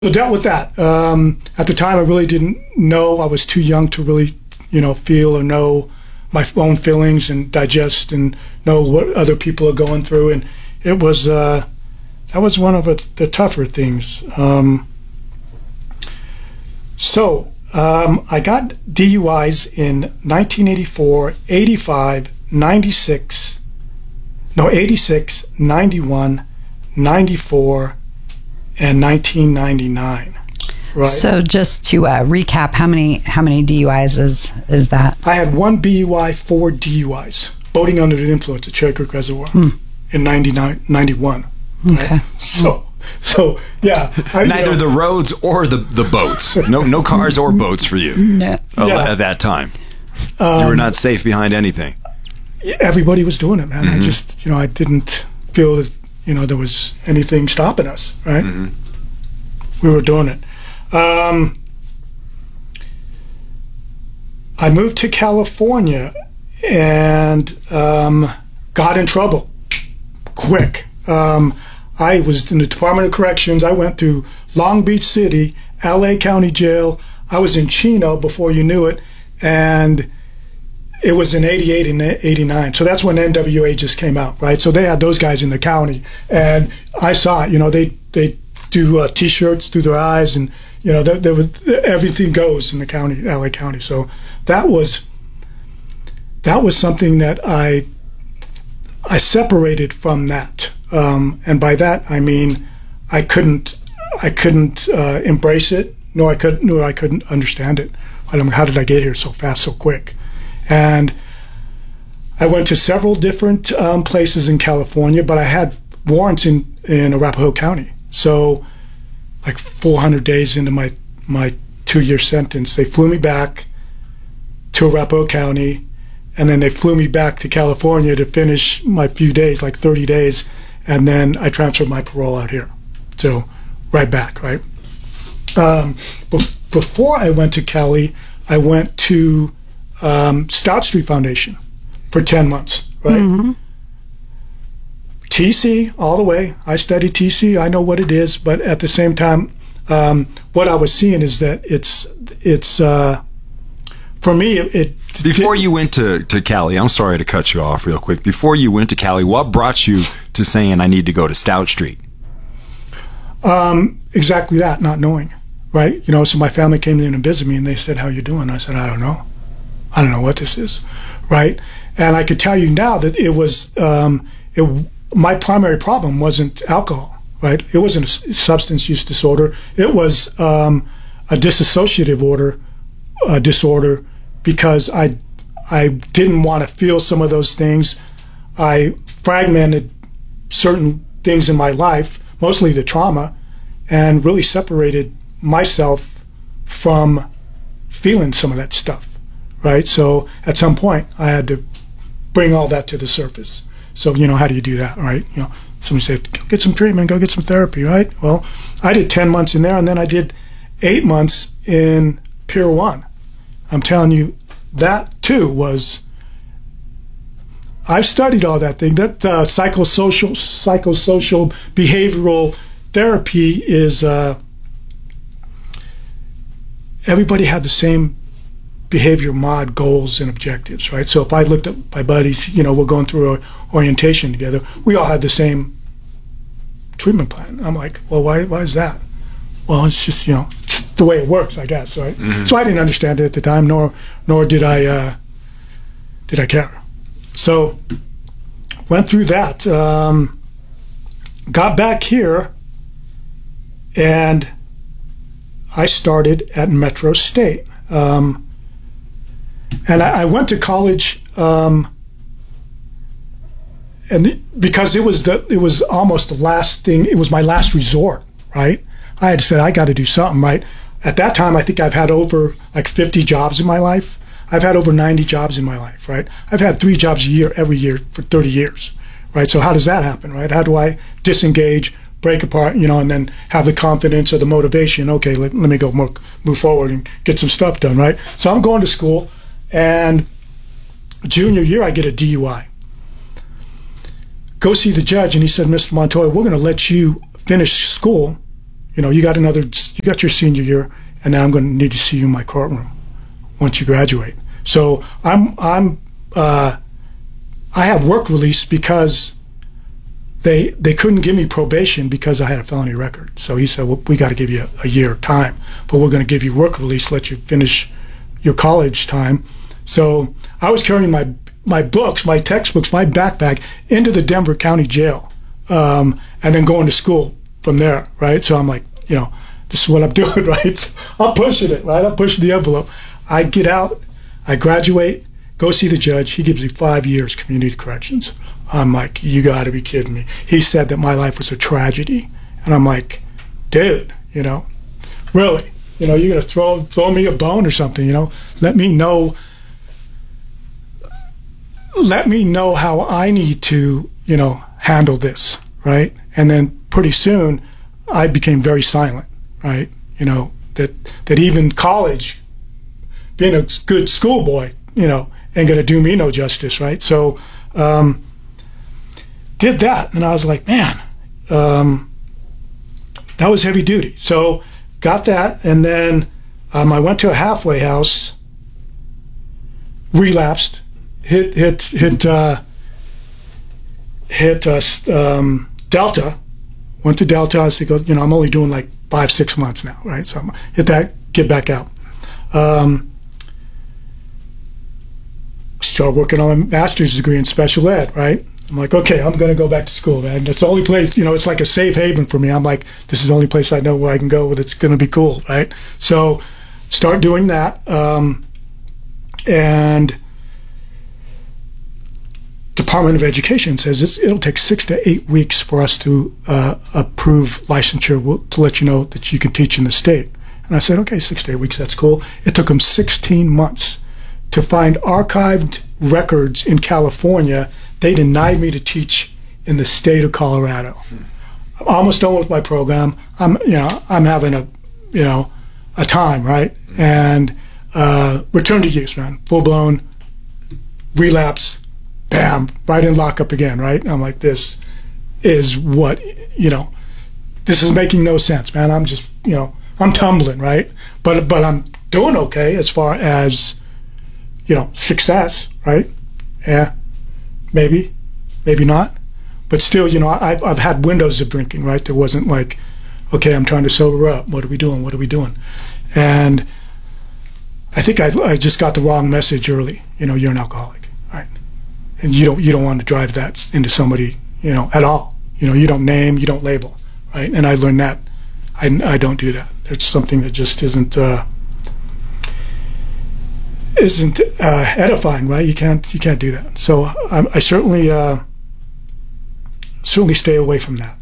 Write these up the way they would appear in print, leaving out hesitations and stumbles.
So dealt with that. At the time, I really didn't know. I was too young to really, feel or know my own feelings and digest and know what other people are going through. And it was that was one of the tougher things. I got DUIs in 1984, 85, 96, 91, 94, and 1999. Right. So just to recap, how many DUIs is that? I had one BUI, 4 DUIs, boating under the influence at Cherry Creek Reservoir in 91. Okay. Right? So yeah. Neither the roads or the boats. No cars or boats for you. No. At that time, you were not safe behind anything. Everybody was doing it, man. I just, I didn't feel that, there was anything stopping us, right? We were doing it. I moved to California and got in trouble quick. I was in the Department of Corrections. I went through Long Beach City, LA County Jail. I was in Chino before you knew it, and it was in 88 and 89. So that's when NWA just came out, right? So they had those guys in the county, and I saw it. They do T-shirts through their eyes, and there was, everything goes in the county, LA County. So that was something that I separated from that. And by that I mean I couldn't embrace it, nor I couldn't understand it. How did I get here so fast, so quick? And I went to several different places in California, but I had warrants in Arapahoe County. So like 400 days into my 2-year sentence, they flew me back to Arapahoe County, and then they flew me back to California to finish my few days, like 30 days. And then I transferred my parole out here. So right back, right? Before I went to Cali, I went to Stout Street Foundation for 10 months, right? TC all the way. I studied TC. I know what it is. But at the same time, what I was seeing is that it's for me, Before you went to Cali, I'm sorry to cut you off real quick. Before you went to Cali, what brought you to saying I need to go to Stout Street? Exactly that, not knowing, right? So my family came in and visited me, and they said, "How you doing?" I said, "I don't know. I don't know what this is," right? And I could tell you now that it was my primary problem wasn't alcohol, right? It wasn't a substance use disorder. It was a dissociative disorder. Because I didn't want to feel some of those things. I fragmented certain things in my life, mostly the trauma, and really separated myself from feeling some of that stuff, right? So at some point, I had to bring all that to the surface. So, how do you do that, right? Somebody said, go get some treatment, go get some therapy, right? Well, I did 10 months in there, and then I did 8 months in Pier 1. I'm telling you, that too was, I've studied all that thing. That psychosocial behavioral therapy is, everybody had the same behavior mod goals and objectives, right? So if I looked at my buddies, we're going through an orientation together, we all had the same treatment plan. I'm like, well, why is that? Well, it's just, it's the way it works, I guess, right? So I didn't understand it at the time, nor did I care. So went through that, got back here, and I started at Metro State. And I went to college, and because it was almost the last thing, it was my last resort, right? I had said, I got to do something, right? At that time, I think I've had over like 50 jobs in my life. I've had over 90 jobs in my life, right? I've had 3 jobs a year, every year for 30 years, right? So how does that happen, right? How do I disengage, break apart, and then have the confidence or the motivation, okay, let me go move forward and get some stuff done, right? So I'm going to school, and junior year, I get a DUI. Go see the judge, and he said, Mr. Montoya, we're going to let you finish school you got your senior year, and now I'm going to need to see you in my courtroom once you graduate. So I have work release because they couldn't give me probation because I had a felony record. So he said, well, we got to give you a year of time, but we're going to give you work release, let you finish your college time. So I was carrying my books, my textbooks, my backpack into the Denver County Jail, and then going to school from there, right? So I'm like, this is what I'm doing, right? So I'm pushing it, right? I'm pushing the envelope. I get out, I graduate, go see the judge. He gives me 5 years community corrections. I'm like, you got to be kidding me. He said that my life was a tragedy. And I'm like, dude, really? You're going to throw me a bone or something, Let me know how I need to, handle this, right? And then pretty soon I became very silent, right? That even college, being a good schoolboy, ain't going to do me no justice, right? So, did that, and I was like, man, that was heavy duty. So got that, and then I went to a halfway house, relapsed, hit Delta, went to Delta. I was thinking, I'm only doing like 5-6 months now, right? So I'm hit that, get back out. Start working on my master's degree in special ed, right? I'm like, okay, I'm going to go back to school, man. That's the only place, it's like a safe haven for me. I'm like, this is the only place I know where I can go that's going to be cool, right? So start doing that. And Department of Education says it'll take 6 to 8 weeks for us to approve licensure to let you know that you can teach in the state. And I said, okay, 6 to 8 weeks, that's cool. It took them 16 months to find archived records in California. They denied me to teach in the state of Colorado. I'm almost done with my program. I'm having a time, right? And return to use, man. Full blown relapse, bam, right in lockup again, right? I'm like, this is what, this is making no sense, man. I'm just, I'm tumbling, right? But I'm doing okay as far as, success, right? Yeah. Maybe not, but still, I've had windows of drinking, right? There wasn't like, okay, I'm trying to sober up. What are we doing? And I think I just got the wrong message early. You're an alcoholic, right? And you don't want to drive that into somebody, at all. You don't name, you don't label, right? And I learned that I don't do that. It's something that just isn't edifying, right? You can't do that. So I certainly stay away from that.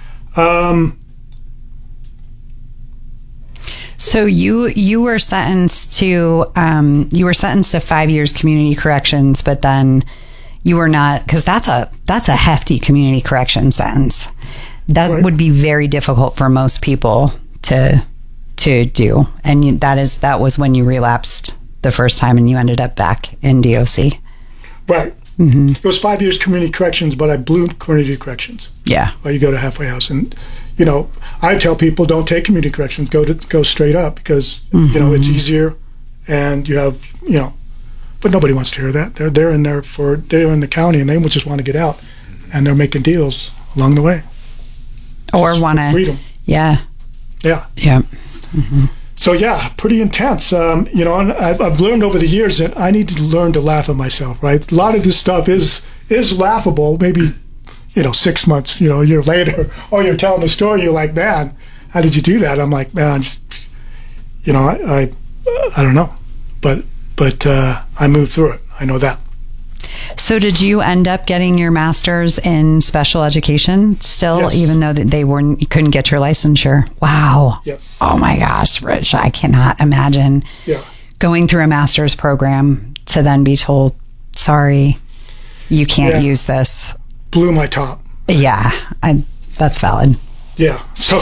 So you were sentenced to 5 years community corrections, but then you were not, because that's a hefty community correction sentence. That Right. would be very difficult for most people to do, and that was when you relapsed the first time and you ended up back in DOC. Right. Mm-hmm. It was 5 years community corrections, but I blew community corrections. Yeah. Well, you go to halfway house, and I tell people don't take community corrections. Go straight up because it's easier, and you have But nobody wants to hear that. They're in the county, and they just want to get out, and they're making deals along the way. Or want to freedom. Yeah. Yeah. Yeah. Mm-hmm. So yeah, pretty intense. And I've learned over the years that I need to learn to laugh at myself. Right, a lot of this stuff is laughable. Maybe 6 months, a year later, or you're telling a story. You're like, man, how did you do that? I'm like, man, I don't know, but I moved through it. I know that. So did you end up getting your master's in special education still, Yes. even though you couldn't get your licensure? Wow. Yes. Oh my gosh, Rich, I cannot imagine going through a master's program to then be told, sorry, you can't use this. Blew my top. Yeah, that's valid. Yeah. So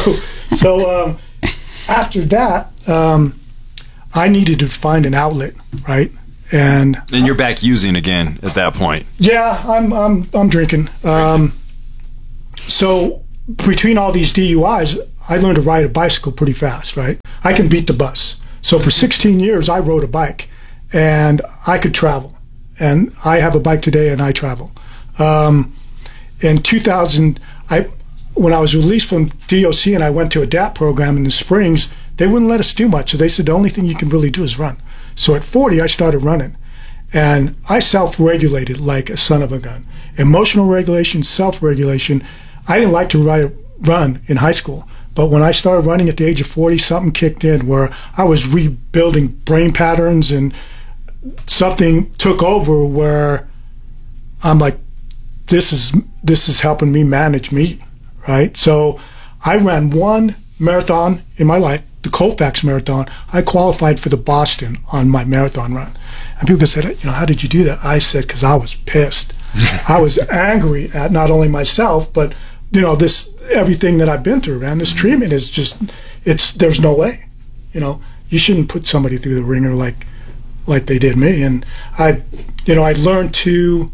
after that, I needed to find an outlet, right? And you're back using again at that point. Yeah, I'm drinking. So between all these DUIs, I learned to ride a bicycle pretty fast, right? I can beat the bus. So for 16 years, I rode a bike, and I could travel. And I have a bike today, and I travel. In 2000, when I was released from DOC and I went to a DAP program in the Springs, they wouldn't let us do much. So they said the only thing you can really do is run. So at 40, I started running. And I self-regulated like a son of a gun. Emotional regulation, self-regulation. I didn't like to run in high school. But when I started running at the age of 40, something kicked in where I was rebuilding brain patterns, and something took over where I'm like, this is helping me manage me, right? So I ran one marathon in my life, the Colfax Marathon. I qualified for the Boston on my marathon run. And people said, how did you do that? I said, because I was pissed. I was angry at not only myself, but, everything that I've been through, man. This treatment is just, there's no way. You shouldn't put somebody through the ringer like they did me. And I learned to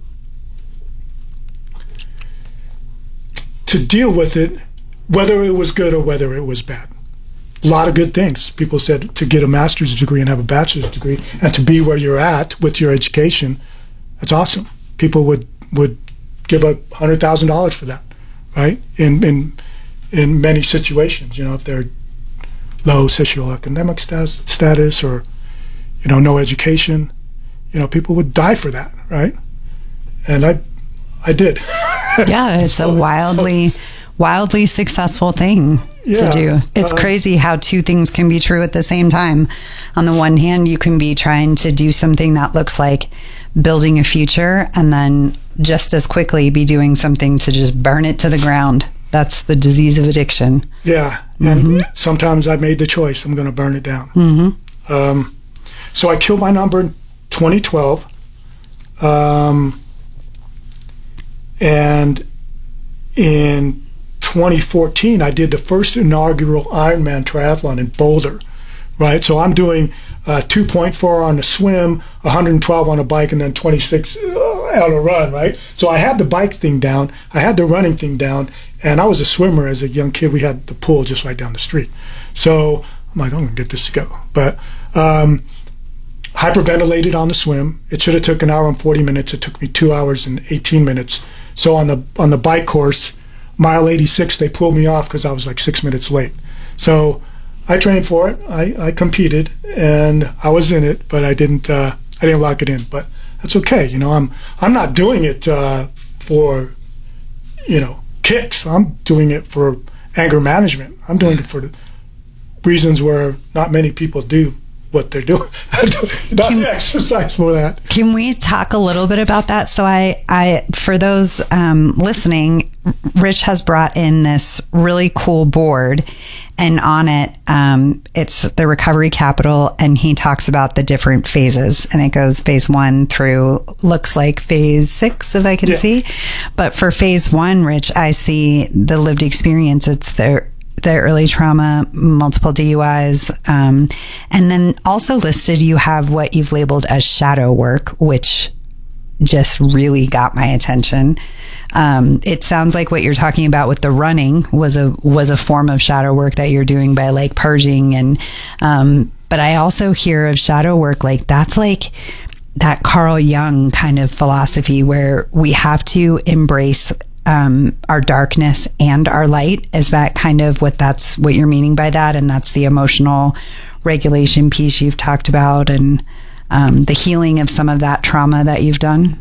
deal with it, whether it was good or whether it was bad. A lot of good things. People said to get a master's degree and have a bachelor's degree and to be where you're at with your education, that's awesome. People would give $100,000 for that, right? In many situations, if they're low socioeconomic status or, no education, people would die for that, right? And I did. Yeah, it's a wildly successful thing to do. It's crazy how two things can be true at the same time. On the one hand, you can be trying to do something that looks like building a future, and then just as quickly be doing something to just burn it to the ground. That's the disease of addiction. Yeah. And sometimes I made the choice. I'm going to burn it down. So I killed my number in 2012. And in 2014, I did the first inaugural Ironman triathlon in Boulder, right? So I'm doing 2.4 on the swim, 112 on a bike, and then 26 on a run, right? So I had the bike thing down. I had the running thing down. And I was a swimmer as a young kid. We had the pool just right down the street. So I'm like, I'm going to get this to go. But hyperventilated on the swim. It should have took an hour and 40 minutes. It took me 2 hours and 18 minutes. So on the bike course, mile 86, they pulled me off because I was like 6 minutes late. So I trained for it. I competed, and I was in it, but I didn't lock it in. But that's okay. I'm not doing it for kicks. I'm doing it for anger management. I'm doing it for the reasons where not many people do what they're doing. Not to exercise for that. Can we talk a little bit about that? So I for those listening, Rich has brought in this really cool board, and on it, it's the Recovery Capital, and he talks about the different phases, and it goes phase 1 through, looks like phase 6, if I can see. But for phase 1, Rich, I see the lived experience. It's the early trauma, multiple DUIs, and then also listed you have what you've labeled as shadow work, which just really got my attention. It sounds like what you're talking about with the running was a form of shadow work that you're doing by like purging, and but I also hear of shadow work that's like that Carl Jung kind of philosophy where we have to embrace our darkness and our light. Is that kind of what you're meaning by that? And that's the emotional regulation piece you've talked about, and the healing of some of that trauma that you've done?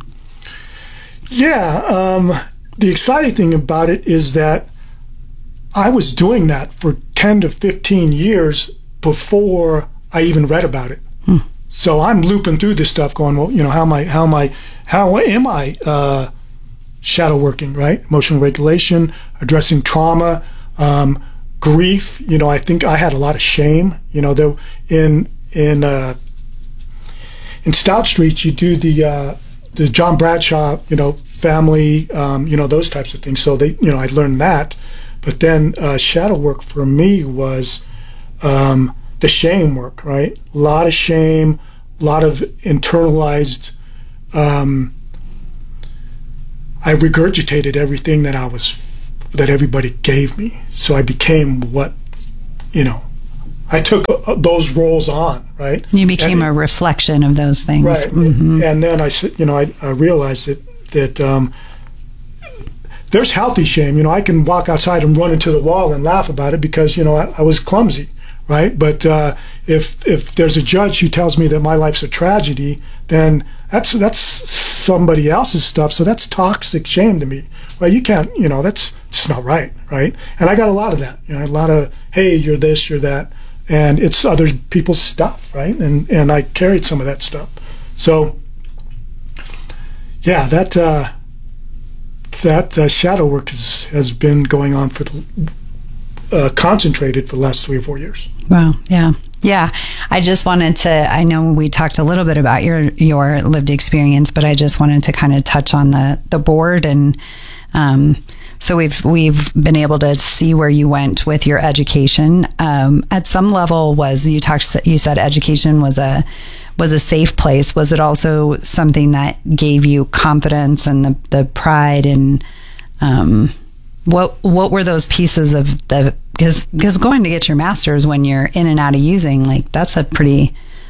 Yeah. The exciting thing about it is that I was doing that for 10 to 15 years before I even read about it. So I'm looping through this stuff going, well, how am I shadow working, right? Emotional regulation, addressing trauma, grief. I think I had a lot of shame. There in Stout Street, you do the John Bradshaw, family, those types of things. So I learned that. But then shadow work for me was the shame work, right? A lot of shame, a lot of internalized. I regurgitated everything that I was that everybody gave me. So I became what, I took those roles on, right? You became a reflection of those things. Right. Mm-hmm. And then I realized that there's healthy shame. I can walk outside and run into the wall and laugh about it because, I was clumsy, right? But if there's a judge who tells me that my life's a tragedy, then that's somebody else's stuff. So that's toxic shame to me. Well, you can't, that's just not right, right? And I got a lot of that, a lot of, hey, you're this, you're that. And it's other people's stuff, right? And I carried some of that stuff. So, yeah, that shadow work has been going on for concentrated for the last 3 or 4 years. Wow. Yeah. Yeah. I just wanted to, I know we talked a little bit about your lived experience, but I just wanted to kind of touch on the board. And so we've been able to see where you went with your education. At some level you said education was a safe place. Was it also something that gave you confidence and the pride? And what were those pieces of because going to get your master's when you're in and out of using, like that's a pretty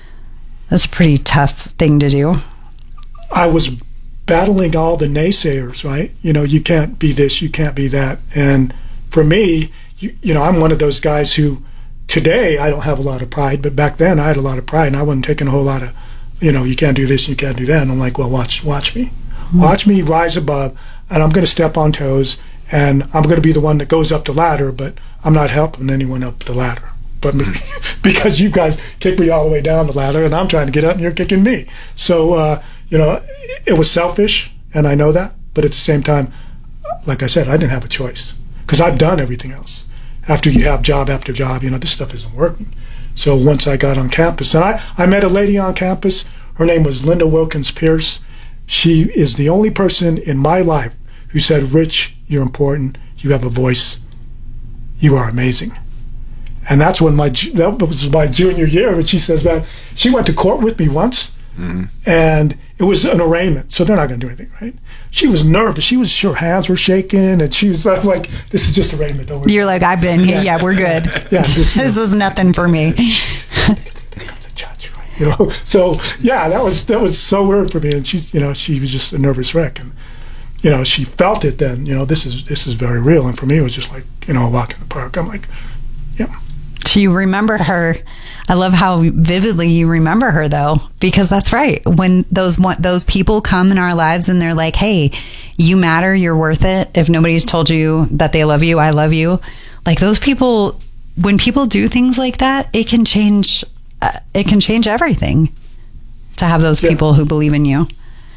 tough thing to do. I was battling all the naysayers, right? You can't be this, you can't be that. And for me, I'm one of those guys who today I don't have a lot of pride, but back then I had a lot of pride and I wasn't taking a whole lot of, you can't do this, you can't do that. And I'm like, well, watch me. Mm-hmm. Watch me rise above, and I'm going to step on toes, and I'm going to be the one that goes up the ladder, but I'm not helping anyone up the ladder but me, because you guys kick me all the way down the ladder, and I'm trying to get up and you're kicking me. So, it was selfish, and I know that, but at the same time, like I said, I didn't have a choice because I've done everything else. After you have job after job, this stuff isn't working. So once I got on campus, and I met a lady on campus, her name was Linda Wilkins Pierce. She is the only person in my life who said, Rich, you're important, you have a voice, you are amazing. And that was my junior year, and she says, man, she went to court with me once, mm-hmm. and it was an arraignment, so they're not going to do anything, right? She was nervous. Her hands were shaking, and she was like, this is just arraignment. Don't worry. You're like, I've been here. Yeah, we're good. Yeah, this is nothing for me. There comes a judge, right? So, yeah, that was so weird for me, and she was just a nervous wreck, and, she felt it then, this is very real, and for me, it was just like, a walk in the park. I'm like, yeah. Do you remember her? I love how vividly you remember her, though, because that's right. When those people come in our lives and they're like, hey, you matter, you're worth it. If nobody's told you that they love you, I love you. Like those people, when people do things like that, it can change everything to have those people who believe in you.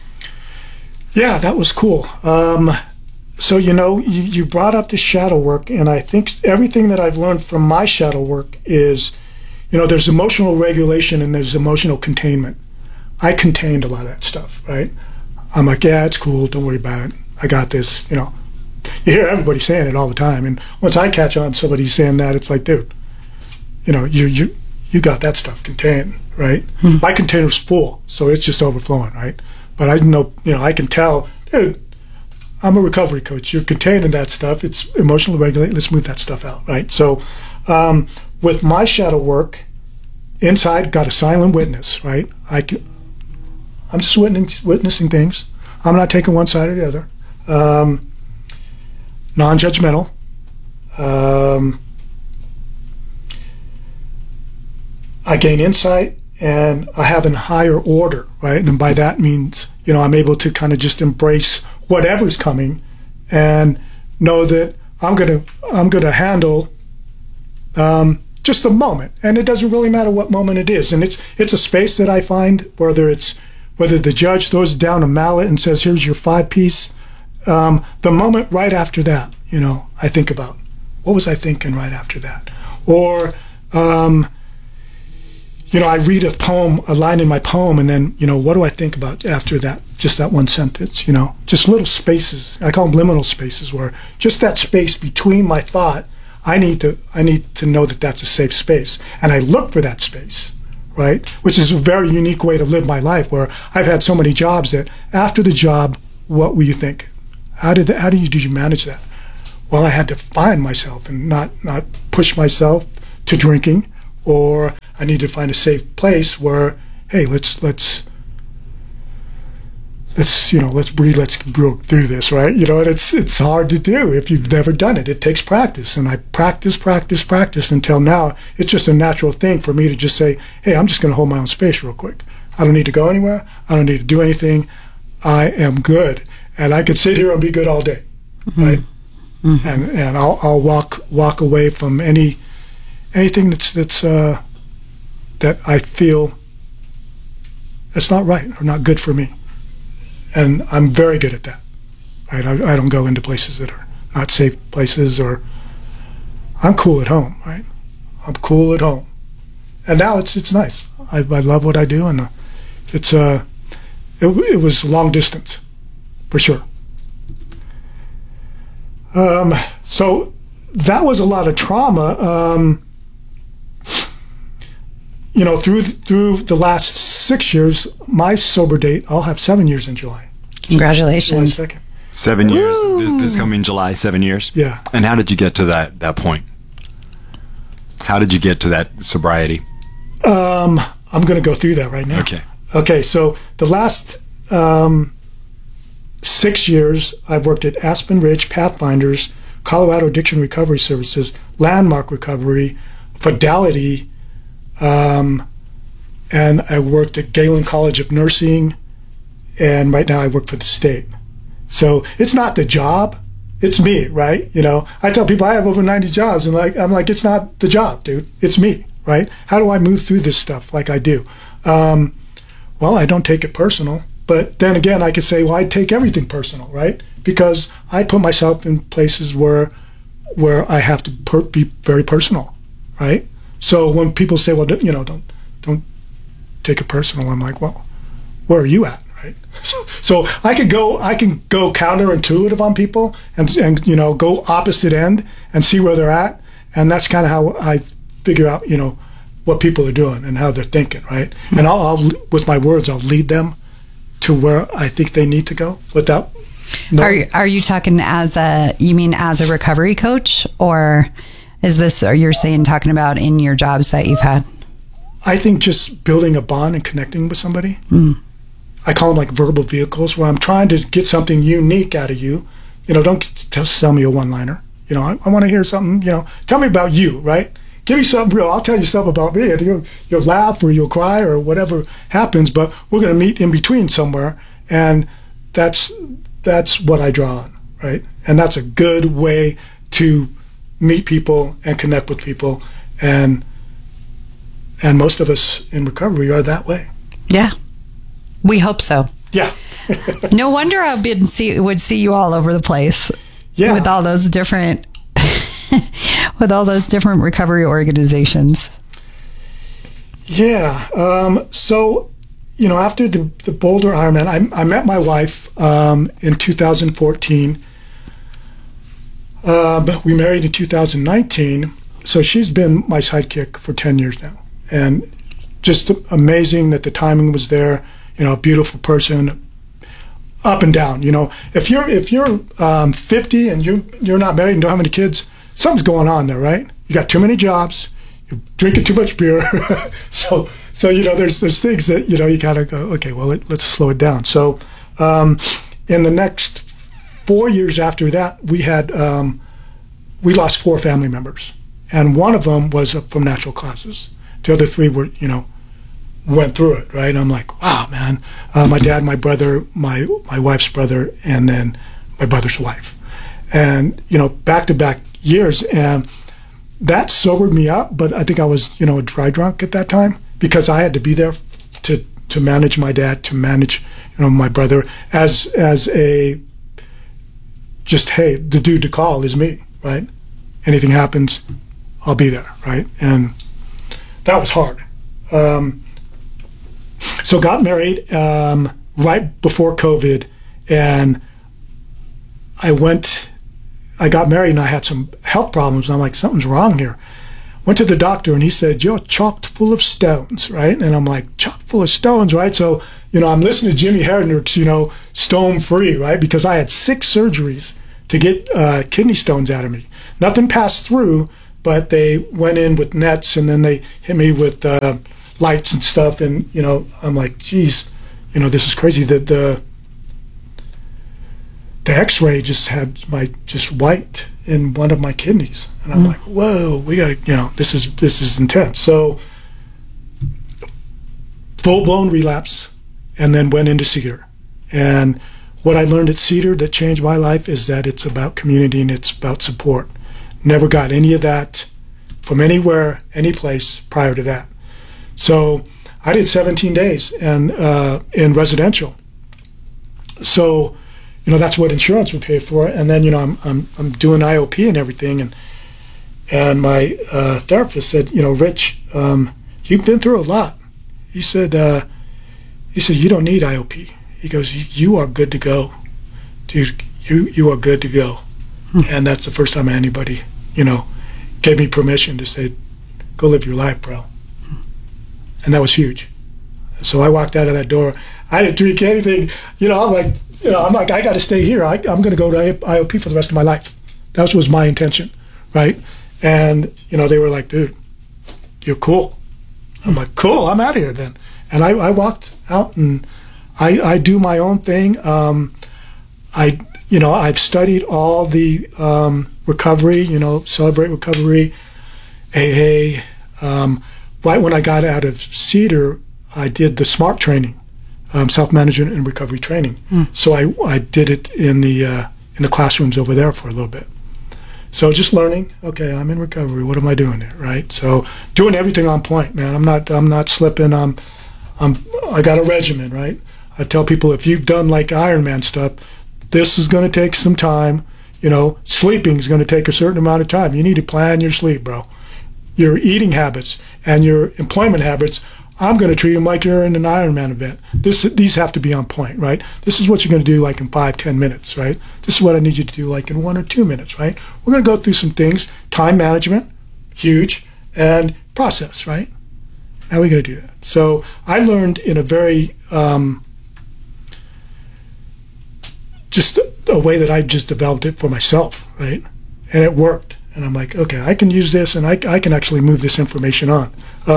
Yeah, that was cool. So, you brought up the shadow work, and I think everything that I've learned from my shadow work is, there's emotional regulation and there's emotional containment. I contained a lot of that stuff, right? I'm like, yeah, it's cool. Don't worry about it. I got this, You hear everybody saying it all the time. And once I catch on somebody saying that, it's like, dude, you got that stuff contained, right? Mm-hmm. My container's full, so it's just overflowing, right? But I know, I can tell, dude, I'm a recovery coach. You're containing that stuff. It's emotionally regulated. Let's move that stuff out, right? So with my shadow work, inside, got a silent witness, right? I'm just witnessing things. I'm not taking one side or the other. Non-judgmental. I gain insight, and I have a higher order, right? And by that means, I'm able to kind of just embrace whatever's coming and know that I'm gonna handle just the moment, and it doesn't really matter what moment it is. And it's a space that I find whether the judge throws down a mallet and says, "Here's your 5-piece," the moment right after that, I think about what was I thinking right after that, or I read a poem, a line in my poem, and then, what do I think about after that? Just that one sentence, just little spaces. I call them liminal spaces, where just that space between my thought, I need to know that that's a safe space. And I look for that space, right? Which is a very unique way to live my life, where I've had so many jobs that after the job, what will you think? How did you manage that? Well, I had to find myself and not push myself to drinking, or I needed to find a safe place where, hey, let's breathe, let's go through this, right? And it's hard to do if you've never done it. It takes practice, and I practice until now. It's just a natural thing for me to just say, hey, I'm just going to hold my own space real quick. I don't need to go anywhere. I don't need to do anything. I am good, and I could sit here and be good all day, right? Mm-hmm. And I'll walk away from anything that's that I feel that's not right or not good for me. And I'm very good at that. Right? I don't go into places that are not safe places, or I'm cool at home. Right? I'm cool at home, and now it's nice. I love what I do, and it was long distance, for sure. So that was a lot of trauma. Through the last 6 years, my sober date, I'll have 7 years in July. Congratulations. July 2nd. 7 years. This coming July, 7 years? Yeah. And how did you get to that point? How did you get to that sobriety? I'm going to go through that right now. Okay, so the last 6 years, I've worked at Aspen Ridge, Pathfinders, Colorado Addiction Recovery Services, Landmark Recovery, Fidelity, and I worked at Galen College of Nursing, and right now I work for the state. So it's not the job, it's me, right? I tell people I have over 90 jobs, and I'm like, it's not the job, dude. It's me, right? How do I move through this stuff like I do? Well, I don't take it personal, but then again, I could say, well, I take everything personal, right? Because I put myself in places where I have to be very personal, right? So when people say, well, don't take it personal, I'm like, well, where are you at, right? So I can go counterintuitive on people and go opposite end and see where they're at, and that's kind of how I figure out what people are doing and how they're thinking, right? And I'll with my words, I'll lead them to where I think they need to go without. Are you talking as a recovery coach, or is this, or you're saying talking about in your jobs that you've had? I think just building a bond and connecting with somebody. I call them like verbal vehicles, where I'm trying to get something unique out of you. Don't tell me a one-liner. I want to hear something. Tell me about you, right? Give me something real. I'll tell you something about me. You'll laugh or you'll cry or whatever happens, but we're going to meet in between somewhere, and that's what I draw on, right? And that's a good way to meet people and connect with people, and most of us in recovery are that way. Yeah, we hope so. Yeah. No wonder I would see you all over the place. Yeah. With all those different recovery organizations. Yeah. So after the Boulder Ironman, I met my wife in 2014. But we married in 2019, so she's been my sidekick for 10 years now, and just amazing that the timing was there. A beautiful person, up and down. If you're 50 and you're not married and don't have any kids, something's going on there, right? You got too many jobs, you're drinking too much beer, so there's things that you gotta go. Okay, well let's slow it down. So in the next 4 years after that, we lost 4 family members, and one of them was from natural causes. The other 3 were, went through it, right? And I'm like, wow, man. My dad, my brother, my wife's brother, and then my brother's wife, and back-to-back years, and that sobered me up. But I think I was, a dry drunk at that time, because I had to be there to manage my dad, to manage, my brother as a. Just, hey, the dude to call is me, right? Anything happens, I'll be there, right? And that was hard. So got married right before COVID, and I got married and I had some health problems, and I'm like, something's wrong here. Went to the doctor, and he said, you're chocked full of stones, right? And I'm like, chocked full of stones, right? So, I'm listening to Jimmy Herner's, stone free, right? Because I had 6 surgeries to get kidney stones out of me. Nothing passed through, but they went in with nets, and then they hit me with lights and stuff. And I'm like, geez, this is crazy. The X-ray just had just white in one of my kidneys, and I'm like, whoa, we got to, this is intense. So full-blown relapse, and then went into Cedar. And what I learned at Cedar that changed my life is that it's about community and it's about support. Never got any of that from anywhere, any place prior to that. So I did 17 days and in residential. So that's what insurance would pay for. And then I'm doing IOP and everything, and my therapist said, Rich, you've been through a lot. He said you don't need IOP. He goes, you are good to go, dude. You are good to go. And that's the first time anybody gave me permission to say, go live your life, bro. And that was huge. So I walked out of that door. I didn't drink anything. I'm like, I got to stay here. I'm going to go to IOP for the rest of my life. That was my intention, right? And they were like, dude, you're cool. I'm like, cool. I'm out of here then. And I walked out, and I do my own thing. I've studied all the recovery, Celebrate Recovery, AA. Right when I got out of Cedar, I did the SMART training, self-management and recovery training. So I did it in the classrooms over there for a little bit. So just learning. Okay, I'm in recovery. What am I doing there, right? So doing everything on point, man. I'm not slipping. I got a regimen, right? I tell people, if you've done like Ironman stuff, this is going to take some time. Sleeping is going to take a certain amount of time. You need to plan your sleep, bro. Your eating habits and your employment habits, I'm going to treat them like you're in an Ironman event. These have to be on point, right? This is what you're going to do like in 5-10 minutes, right? This is what I need you to do like in 1 or 2 minutes, right? We're going to go through some things. Time management, huge, and process, right? How are we going to do that? So I learned in a very just a way that I just developed it for myself, right? And it worked. And I'm like, okay, I can use this, and I can actually move this information on.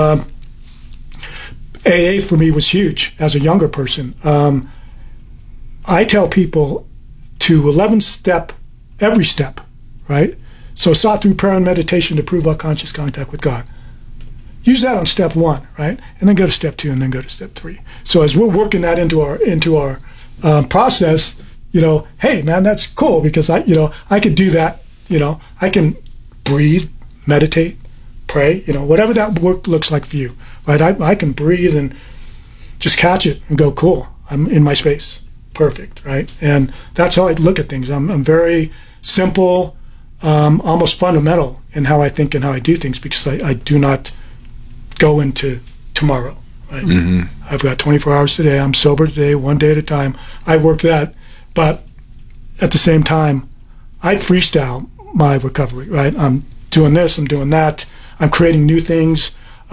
AA for me was huge as a younger person. I tell people to 11-step every step, right? So sought through prayer and meditation to prove our conscious contact with God. Use that on step 1, right? And then go to step 2, and then go to step 3. So as we're working that into our process, hey man, that's cool, because I could do that. I can breathe, meditate, pray, whatever that work looks like for you, right? I can breathe and just catch it and go, cool, I'm in my space, perfect, right? And that's how I look at things. I'm very simple, almost fundamental in how I think and how I do things, because I do not go into tomorrow, right? I've got 24 hours today. I'm sober today, one day at a time. I work that, but at the same time, I freestyle my recovery, right? I'm doing this, I'm doing that, I'm creating new things.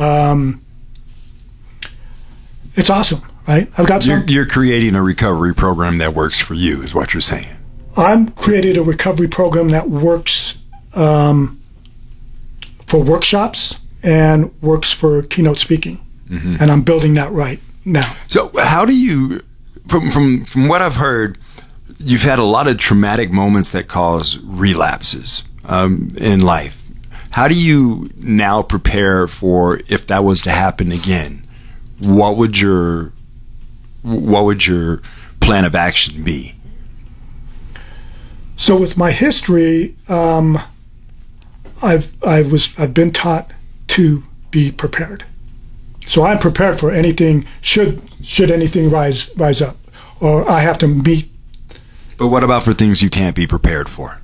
It's awesome, right? I've got You're creating a recovery program that works for you, is what you're saying. I'm creating a recovery program that works for workshops and works for keynote speaking, and I'm building that right now. So how do you, from what I've heard, you've had a lot of traumatic moments that cause relapses in life. How do you now prepare for if that was to happen again? What would your plan of action be? So with my history, I've been taught to be prepared. So I'm prepared for anything should anything rise up, or I have to meet. But what about for things you can't be prepared for?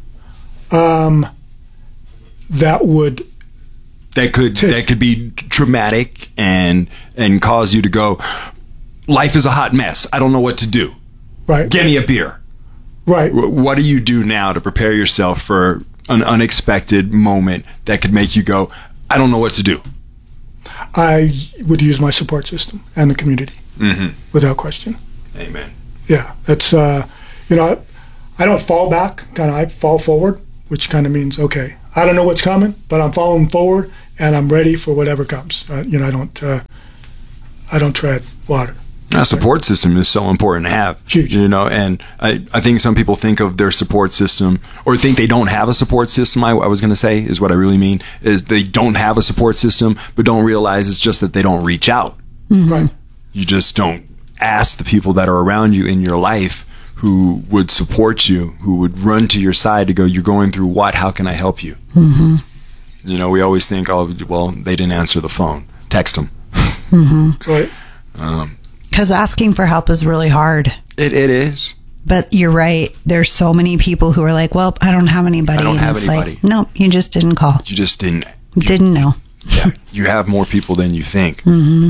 That could be traumatic and cause you to go, life is a hot mess. I don't know what to do. Right. Give me a beer. Right. What do you do now to prepare yourself for an unexpected moment that could make you go, I don't know what to do? I would use my support system and the community, without question. Amen. Yeah, that's I don't fall back. Kind of, I fall forward, which kind of means, okay, I don't know what's coming, but I'm falling forward and I'm ready for whatever comes. You know, I don't tread water. A support system is so important to have. Huge. You know, and I think some people think of their support system or think they don't have a support system. I was going to say is what I really mean is they don't have a support system, but don't realize it's just that they don't reach out. Mm-hmm. Right. You just don't ask the people that are around you in your life who would support you, who would run to your side to go, you're going through what? How can I help you? Mm-hmm. You know, we always think, oh, well, they didn't answer the phone. Text them. Mm-hmm. Right. Because asking for help is really hard. It is. But you're right. There's so many people who are like, well, I don't have anybody. I don't have it's anybody. Like, no, you just didn't call. You just didn't. Didn't know. Yeah, you have more people than you think. Mm-hmm.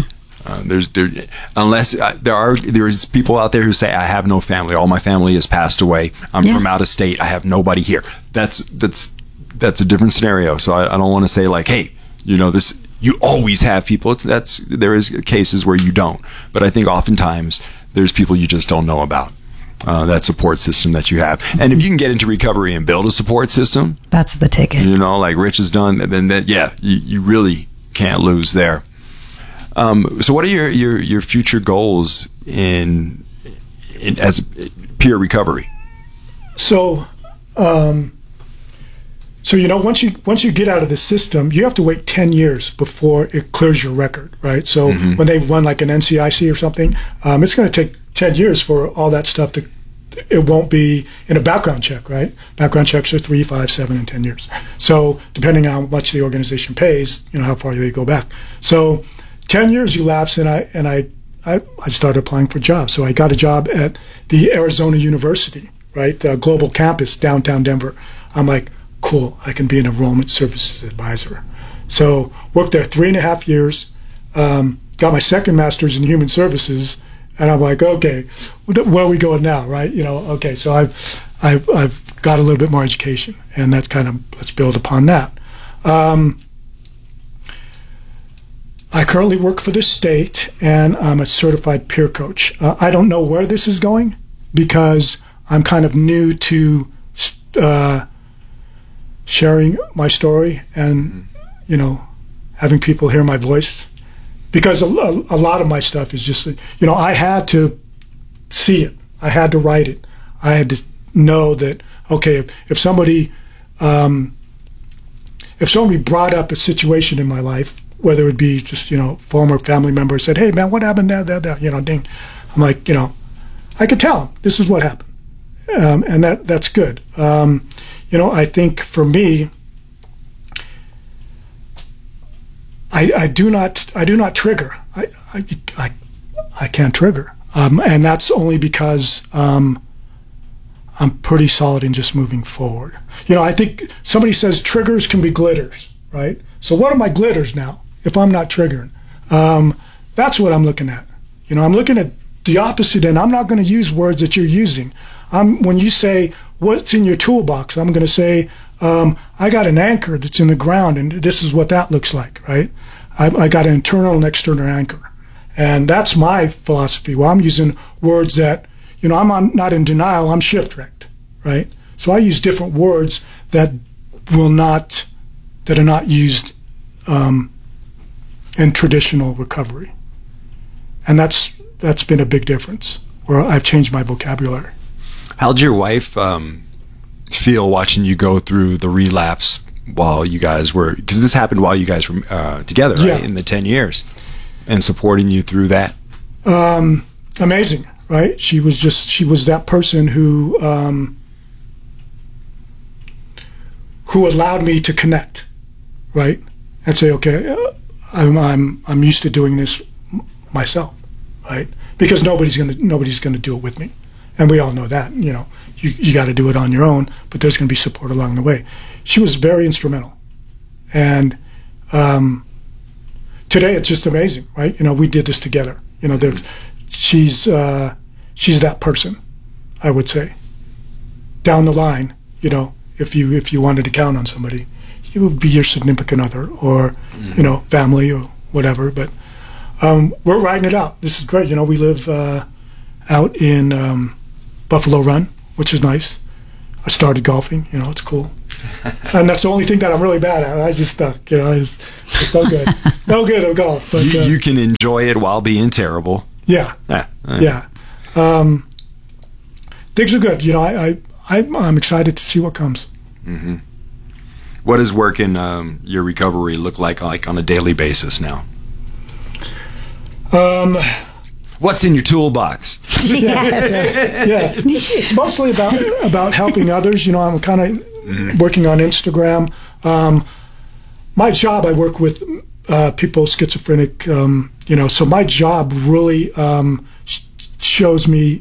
There's people out there who say, I have no family. All my family has passed away. I'm from out of state. I have nobody here. That's a different scenario. So I don't want to say like, hey, you know, this, you always have people. There is cases where you don't, but I think oftentimes there's people you just don't know about. That support system that you have. And if you can get into recovery and build a support system, that's the ticket. You know, like Rich has done, then you really can't lose there. So what are your future goals in as peer recovery? So, you know, once you get out of the system, you have to wait 10 years before it clears your record, right? So when they run like an NCIC or something, it's going to take 10 years for all that stuff it won't be in a background check, right? Background checks are 3, 5, 7, and 10 years. So depending on how much the organization pays, you know, how far they go back. So 10 years elapsed, and I started applying for jobs. So I got a job at the Arizona University, right? Global campus, downtown Denver. I'm like, cool, I can be an enrollment services advisor. So worked there 3.5 years, got my second master's in human services, and I'm like, okay, where are we going now, right? You know, okay, so I've got a little bit more education, and that's kind of, let's build upon that. I currently work for the state, and I'm a certified peer coach. I don't know where this is going because I'm kind of new to sharing my story and, you know, having people hear my voice. Because a lot of my stuff is just, you know, I had to see it. I had to write it. I had to know that, okay, if somebody brought up a situation in my life, whether it be just, you know, former family member said, hey, man, what happened, that, you know, ding. I'm like, you know, I could tell them this is what happened. And that's good. You know, I think for me, I do not trigger. I can't trigger, and that's only because I'm pretty solid in just moving forward. You know, I think somebody says triggers can be glitters, right? So what are my glitters now if I'm not triggering? That's what I'm looking at. You know, I'm looking at the opposite, and I'm not going to use words that you're using. When you say what's in your toolbox, I'm going to say, I got an anchor that's in the ground, and this is what that looks like, right? I got an internal and external anchor. And that's my philosophy. Well, I'm using words that, you know, I'm not in denial, I'm shipwrecked, right? So I use different words that are not used in traditional recovery. And that's been a big difference, where I've changed my vocabulary. How'd your wife feel watching you go through the relapse while you guys were, because this happened while you guys were together, right? In the 10 years, and supporting you through that? Amazing, right? She was that person who allowed me to connect, right? And say, okay, I'm used to doing this myself, right? Because nobody's gonna do it with me. And we all know that, you know, you got to do it on your own, but there's going to be support along the way. She was very instrumental. And today it's just amazing, right? You know, we did this together. You know, she's that person, I would say. Down the line, you know, if you wanted to count on somebody, it would be your significant other or, you know, family or whatever. But we're riding it out. This is great. You know, we live out in Buffalo Run, which is nice. I started golfing. You know, it's cool. And that's the only thing that I'm really bad at. I just stuck. You know, it's no good. No good at golf. But, you can enjoy it while being terrible. Yeah. Things are good. You know, I'm excited to see what comes. Mm-hmm. What does work in your recovery look like on a daily basis now? What's in your toolbox? Yeah. It's mostly about helping others. You know, I'm kind of working on Instagram. My job, I work with people schizophrenic. You know, so my job really shows me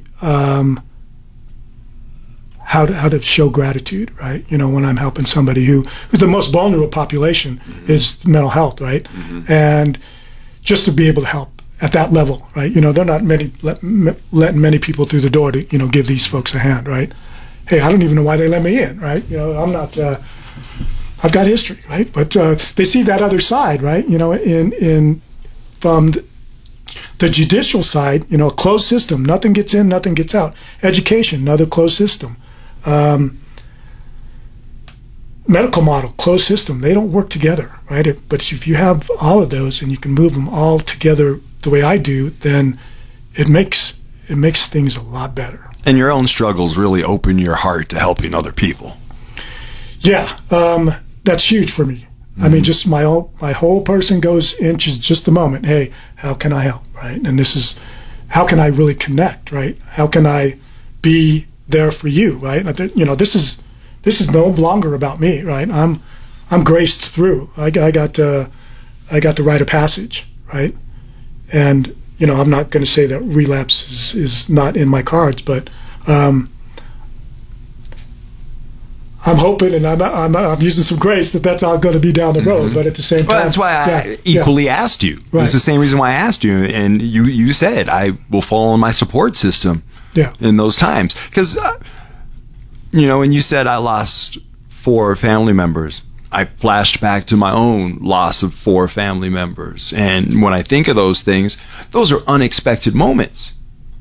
how to show gratitude, right? You know, when I'm helping somebody who's the most vulnerable population is mental health, right? And just to be able to help at that level, right? You know, they're not letting many people through the door to, you know, give these folks a hand, right? Hey, I don't even know why they let me in, right? You know, I'm not, I've got history, right? But they see that other side, right? You know, from the judicial side, you know, a closed system, nothing gets in, nothing gets out. Education, another closed system. Medical model, closed system, they don't work together, right? But if you have all of those and you can move them all together the way I do, then it makes things a lot better. And your own struggles really open your heart to helping other people. Yeah, that's huge for me. I mean, just my whole person goes into just a moment. Hey, how can I help, right? And this is, how can I really connect, right? How can I be there for you, right? You know, this is no longer about me, right? I'm graced through. I got the rite of passage, right? And you know, I'm not going to say that relapse is not in my cards, but I'm hoping, and I'm using some grace that's all going to be down the road. But at the same time, well, that's why I equally asked you. Right. It's the same reason why I asked you, and you said I will fall on my support system. In those times, because you know, when you said I lost 4 family members, I flashed back to my own loss of 4 family members, and when I think of those things, those are unexpected moments.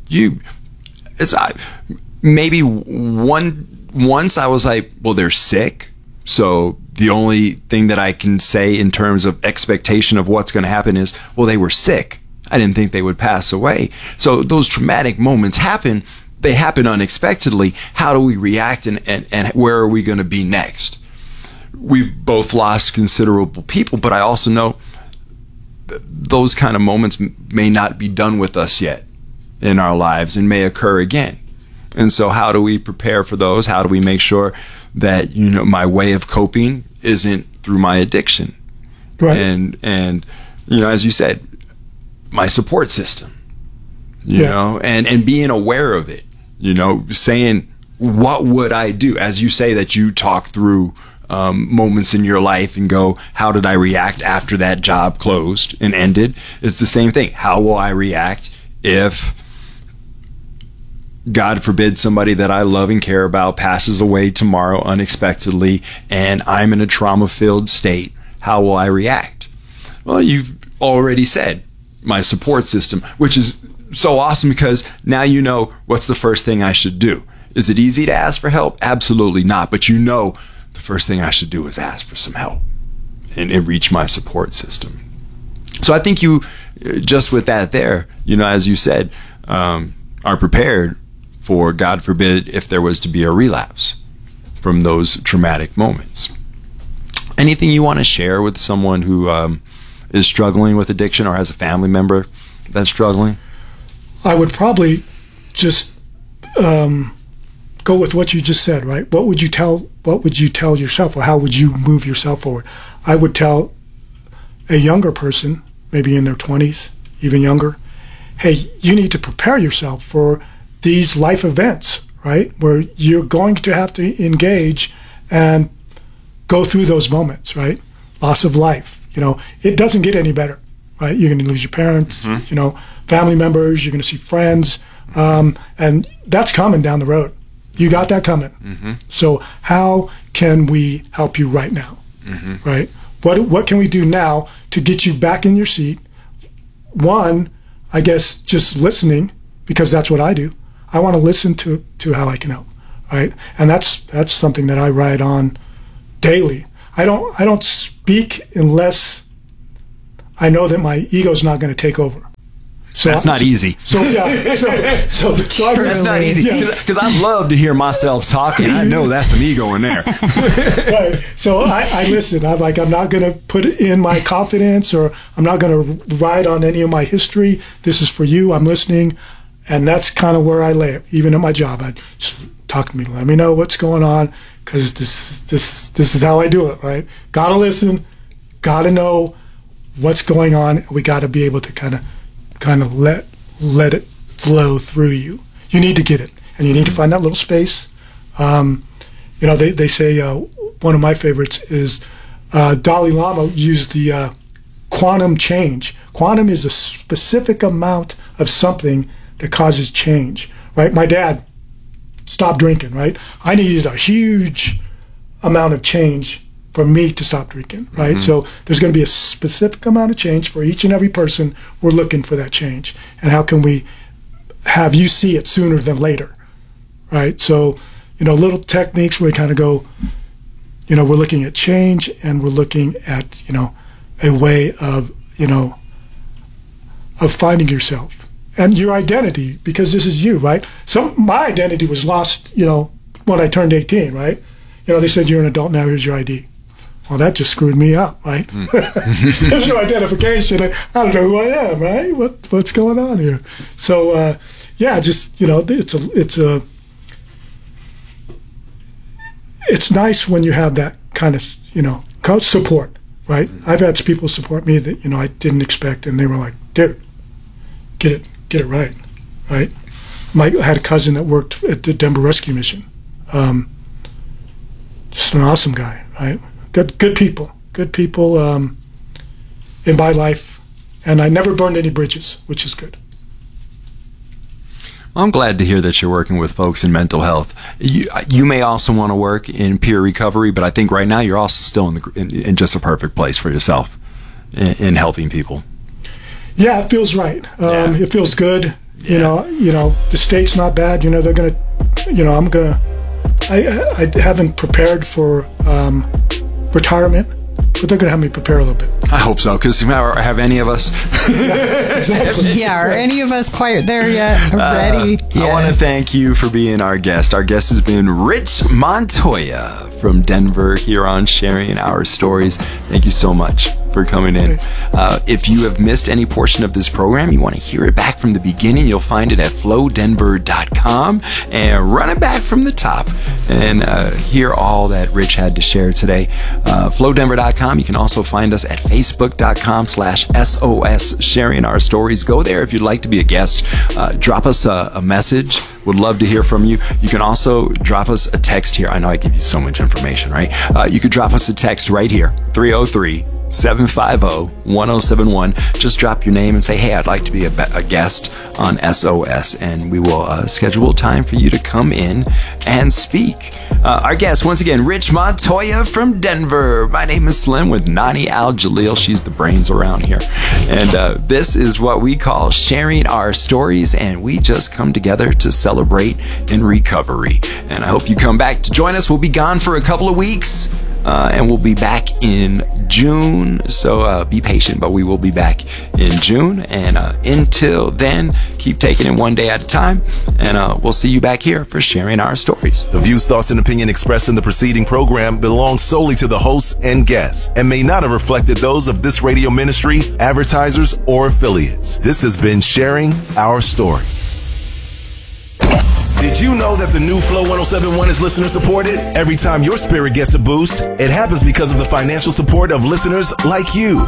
Maybe once I was like, well, they're sick, so the only thing that I can say in terms of expectation of what's going to happen is, well, they were sick. I didn't think they would pass away. So those traumatic moments happen. They happen unexpectedly. How do we react, and where are we going to be next? We've both lost considerable people, but I also know those kind of moments may not be done with us yet in our lives and may occur again. And so how do we prepare for those? How do we make sure that, you know, my way of coping isn't through my addiction? Right. And you know, as you said, my support system, you know, and being aware of it, you know, saying, what would I do? As you say that you talk through moments in your life and go, how did I react after that job closed and ended? It's the same thing. How will I react if, God forbid, somebody that I love and care about passes away tomorrow unexpectedly and I'm in a trauma-filled state? How will I react? Well, you've already said my support system, which is so awesome because now you know what's the first thing I should do. Is it easy to ask for help? Absolutely not. But you know the first thing I should do is ask for some help and reach my support system. So I think you, just with that there, you know, as you said, are prepared for, God forbid, if there was to be a relapse from those traumatic moments. Anything you want to share with someone who is struggling with addiction or has a family member that's struggling? I would probably just go with what you just said, right? What would you tell yourself, or how would you move yourself forward? I would tell a younger person, maybe in their 20s, even younger, hey, you need to prepare yourself for these life events, right? Where you're going to have to engage and go through those moments, right? Loss of life, you know, it doesn't get any better, right? You're going to lose your parents, you know, family members, you're going to see friends, and that's coming down the road. You got that coming. So how can we help you right now, right? What can we do now to get you back in your seat? One, I guess just listening, because that's what I do. I want to listen to how I can help, right? And that's something that I ride on daily. I don't speak unless I know that my ego's not going to take over. So that's not easy. So yeah, so that's not easy because I love to hear myself talking. I know that's some ego in there. Right. So I listen. I'm not going to put in my confidence, or I'm not going to ride on any of my history. This is for you. I'm listening, and that's kind of where I lay it. Even at my job, I just talk to me. Let me know what's going on, because this is how I do it. Right. Got to listen. Got to know what's going on. We got to be able to kind of let it flow through you. You need to get it, and you need to find that little space. They say one of my favorites is Dalai Lama used the quantum change. Quantum is a specific amount of something that causes change, right? My dad stopped drinking, right? I needed a huge amount of change for me to stop drinking, right? Mm-hmm. So there's going to be a specific amount of change for each and every person. We're looking for that change. And how can we have you see it sooner than later, right? So, little techniques where we kind of go, we're looking at change, and we're looking at, a way of, of finding yourself and your identity, because this is you, right? My identity was lost, when I turned 18, right? They said, you're an adult now, here's your ID. Well, that just screwed me up, right? There's no identification. I don't know who I am, right? What's going on here? So, it's nice when you have that kind of, support, right? I've had people support me that, I didn't expect, and they were like, dude, get it right? I had a cousin that worked at the Denver Rescue Mission. Just an awesome guy, right? Good people in my life, and I never burned any bridges, which is good. Well, I'm glad to hear that you're working with folks in mental health. You may also want to work in peer recovery, but I think right now you're also still in just a perfect place for yourself in helping people. Yeah, it feels right. It feels good. Yeah. The state's not bad. They're gonna. I haven't prepared for retirement, but they're going to have me prepare a little bit. I hope so, because have any of us? Exactly. Yeah, are any of us quite there yet? Ready? I want to thank you for being our guest. Our guest has been Rich Montoya from Denver here on Sharing Our Stories. Thank you so much for coming in. If you have missed any portion of this program, you want to hear it back from the beginning, you'll find it at flowdenver.com, and run it back from the top and hear all that Rich had to share today. Flowdenver.com. You can also find us at facebook.com/SOS Sharing Our Stories. Go there if you'd like to be a guest. Drop us a message. Would love to hear from you. You can also drop us a text here. I know I give you so much information, right? You could drop us a text right here, 303-750-1071. Just drop your name and say, hey, I'd like to be a guest on SOS, and we will schedule time for you to come in and speak. Our guest, once again, Rich Montoya from Denver. My name is Slim with Nani Al-Jalil. She's the brains around here. And this is what we call Sharing Our Stories, and we just come together to celebrate in recovery. And I hope you come back to join us. We'll be gone for a couple of weeks. And we'll be back in June, so be patient, but we will be back in June. And until then, keep taking it one day at a time, and we'll see you back here for Sharing Our Stories. The views, thoughts, and opinion expressed in the preceding program belong solely to the hosts and guests and may not have reflected those of this radio ministry, advertisers, or affiliates. This has been Sharing Our Stories. Did you know that the new Flow 107.1 is listener supported? Every time your spirit gets a boost, it happens because of the financial support of listeners like you.